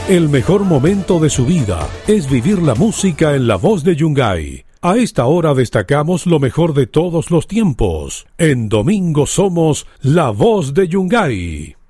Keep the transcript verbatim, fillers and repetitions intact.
El mejor momento de su vida es vivir la música en La Voz de Yungay. A esta hora destacamos lo mejor de todos los tiempos. En domingo somos La Voz de Yungay.